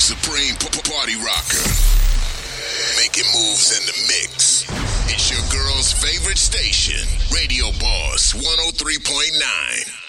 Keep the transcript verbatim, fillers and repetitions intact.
Supreme Party Rocker. Making moves in the mix. It's your girl's favorite station, Radio Boss one oh three point nine.